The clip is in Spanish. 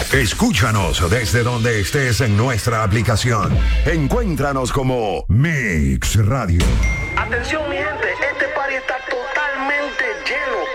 Escúchanos desde donde estés en nuestra aplicación. Encuéntranos como Mix Radio. Atención mi gente, este party está totalmente lleno.